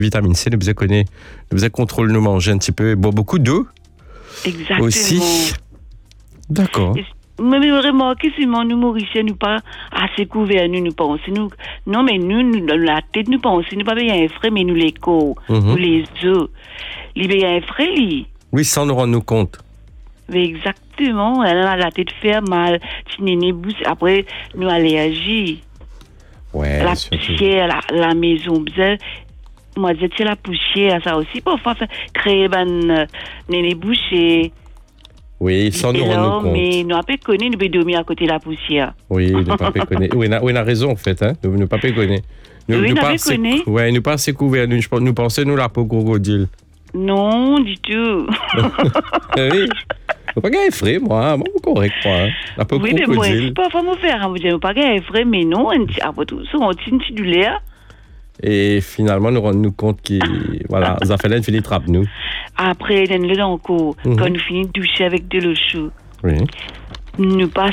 vitamine C, nous besoin contrôler nous manger un petit peu, boire beaucoup d'eau. Exactement. Aussi. D'accord. Mais vraiment, si nous Mauriciens, nous pas assez couverts, nous pensons, non, mais nous, dans la tête, nous pensons, nous pas bien frais, mais nous les corps, nous les œufs, les bien frais, oui, sans nous rendre compte. Mais exactement, elle a la tête fait mal, après, nous allergies. Ouais, la poussière, la maison, moi, je dis la poussière, ça aussi, parfois, créer des bouchées. Oui, sans nous rendre compte. Mais nous pas connu, nous pouvons dormir à côté de la poussière. Oui, nous pas connu. Oui, on a raison, en fait, hein. Nous pas connu. Nous pas connu. Oui, nous pas assez couverts. Nous pensons, nous, la peau crocodile. Non, du tout. Oui. Pas gagner frais, moi, correct, moi. La peau crocodile. Oui, mais moi, c'est pas vraiment faire, vous dites, pas gagner frais, mais non, après tout, on tient du lait. Et finalement, nous rendons compte que, voilà, ça fait là, finit trappe, nous. Après, encore, quand nous finissons de doucher avec de l'eau chaude. Oui. Nous pas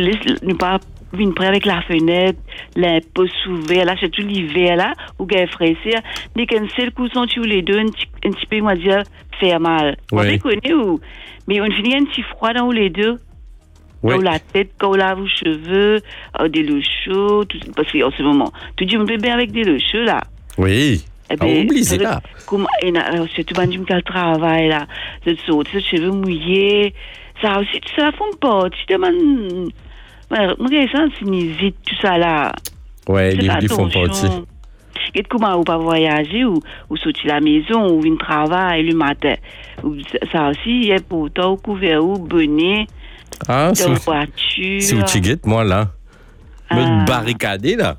venir près avec la fenêtre, la poste ouverte, là, c'est tout l'hiver, là, ou gars fraîcheur. Dès qu'un seul coup, sont tous les deux, un petit peu, moi, dire, faire mal. Oui. On connaît où? Mais on finit un petit froid dans les deux. Oui. Quand la tête, quand on lave les cheveux, de l'eau chaude, parce qu'en ce moment, tu dis, on peut bien avec de l'eau chaude, là. Oui. Oublie là. Surtout quand tu me travail, là, je saute, les cheveux mouillés, ça aussi, tout ça fond pas. Tu demandes, moi, ça, c'est tout ça, là. Ouais, ils font pas aussi. Et comment ou pas voyager ou sortir la maison ou venir travailler le matin. Ça aussi, il y a pourtant couvert ou bonnet. Ah, c'est voiture. C'est où tu guettes, moi, là. Me barricader, là.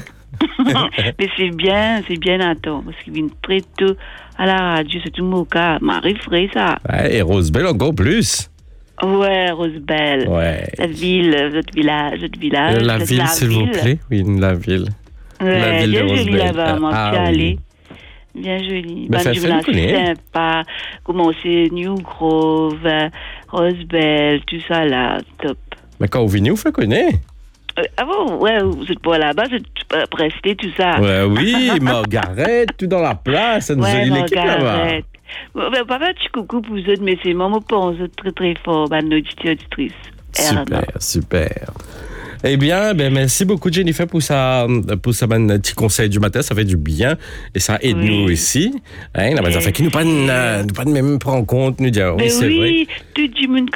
Mais c'est bien, attends, parce qu'il vient très tôt à la radio, c'est tout mon cas. Marie Frey, ça. Ouais, et Rosebelle encore plus. Ouais, Rosebelle. Ouais. La ville, votre village. La ville, s'il vous plaît. Oui, la ville. Ouais, la ville bien de jolie Rosebelle. là-bas, moi, je suis allée. Bien jolie. Mais c'est sympa. Comment c'est New Grove, Rosebelle, tout ça là, top. Mais quand vous venez, vous faites connaître. Ah bon, ouais, vous êtes pas là-bas, vous êtes presté, tout ça. Ouais, oui, Margaret, tout dans la place, une jolie équipe là-bas. Ouais, papa, petit coucou pour vous autres, mais c'est maman pour vous autres très très fort, ma auditrice. Super. Eh bien, merci beaucoup Jennifer pour ça petit conseil du matin, ça fait du bien et ça aide nous aussi. Hein, ça fait qu'il nous pas même prendre en compte, nous dire oui, c'est vrai. Tu dis une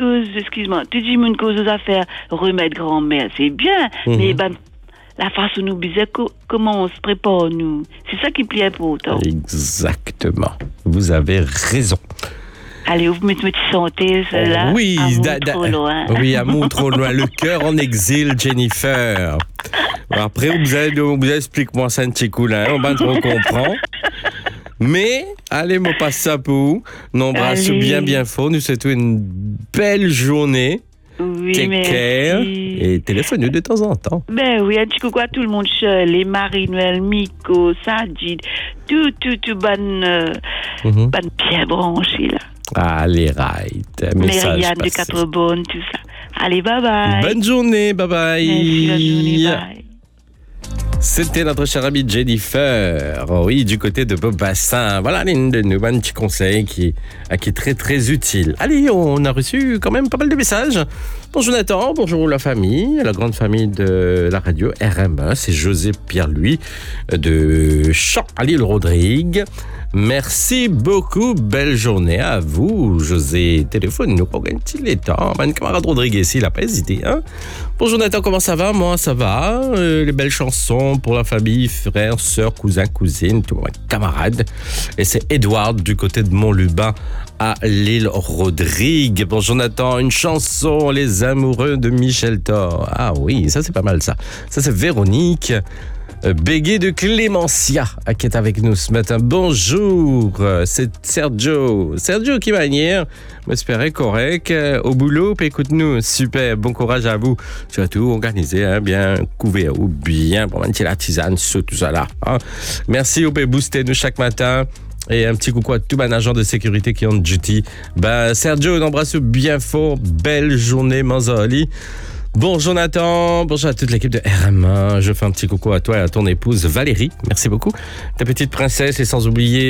cause aux affaires remettre grand-mère, c'est bien, mais la façon nous bizarre comment on se prépare nous, c'est ça qui plaît pour autant. Exactement. Vous avez raison. Allez, vous mettez une petite santé, celle-là. Oui, trop loin. Oui, amour trop loin. Le cœur en exil, Jennifer. Après, vous expliquez-moi ça un petit coup là. On va trop comprendre. Mais, allez, moi passe ça pour vous. N'embrasse bien fort. Nous souhaitons une belle journée. Oui, Take merci. care. Et téléphone-nous de temps en temps. Ben oui, un petit coucou à tout le monde, les Marie-Noël, Miko, Sajid, tout bonne bien branché là. Allez, right. Myriam de 4 bonnes, tout ça. Allez, bye bye. Bonne journée, bye bye. Merci, bonne journée, bye. C'était notre cher ami Jennifer, oui, du côté de Beaubassin. Voilà l'une de nous, un petit conseil qui est très très utile. Allez, on a reçu quand même pas mal de messages. Bonjour Nathan, bonjour la famille, la grande famille de la radio RME, c'est José Pierre-Louis de Champ à l'île Rodrigue. Merci beaucoup, belle journée à vous, José. Téléphone-nous pour gagner les temps. Mon camarade Rodrigue ici, il n'a pas hésité. Hein? Bonjour Nathan, comment ça va? Moi, ça va. Les belles chansons pour la famille, frères, sœurs, cousins, cousines, tout mon camarade. Et c'est Edouard du côté de Montluban à l'île Rodrigue. Bonjour Nathan, une chanson, Les amoureux de Michel Thor. Ah oui, ça c'est pas mal ça. Ça c'est Véronique Béguet de Clémencia qui est avec nous ce matin. Bonjour, c'est Sergio. Sergio qui manière, m'espérait correct. Au boulot, puis écoute-nous. Super, bon courage à vous. Surtout organisé, hein, bien couvert ou bien pour mentir la tisane, tout ça là. Hein. Merci, vous pouvez booster nous chaque matin. Et un petit coucou à tout mon agent de sécurité qui est en duty. Sergio, on embrasse bien fort. Belle journée, Manzali. Bonjour Nathan, bonjour à toute l'équipe de RM1. Je fais un petit coucou à toi et à ton épouse Valérie. Merci beaucoup. Ta petite princesse et sans oublier